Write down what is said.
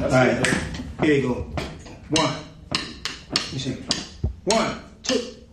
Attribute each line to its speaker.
Speaker 1: All right, here you go. One. Let me see. One.